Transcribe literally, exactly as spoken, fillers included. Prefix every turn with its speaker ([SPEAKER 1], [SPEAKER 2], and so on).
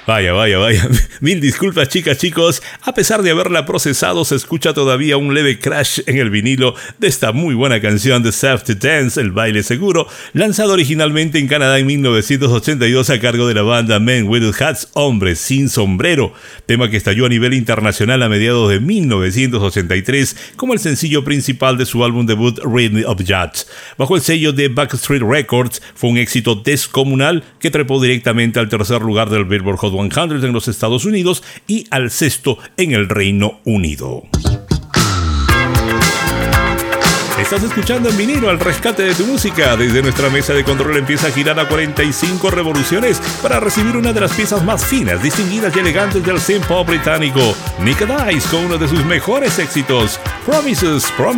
[SPEAKER 1] Vaya, vaya, vaya. Mil disculpas, chicas, chicos. A pesar de haberla procesado, se escucha todavía un leve crash en el vinilo de esta muy buena canción de Safety Dance, El Baile Seguro, lanzado originalmente en Canadá en mil novecientos ochenta y dos a cargo de la banda Men Without Hats, Hombres Sin Sombrero, tema que estalló a nivel internacional a mediados de mil novecientos ochenta y tres como el sencillo principal de su álbum debut Rhythm of Jazz. Bajo el sello de Backstreet Records, fue un éxito descomunal que trepó directamente al tercer lugar del Billboard Hot cien en los Estados Unidos y al sexto en el Reino Unido. Estás escuchando en vinilo al rescate de tu música. Desde nuestra mesa de control empieza a girar a cuarenta y cinco revoluciones para recibir una de las piezas más finas, distinguidas y elegantes del synth pop británico, Nick Dice, con uno de sus mejores éxitos, Promises, Promises.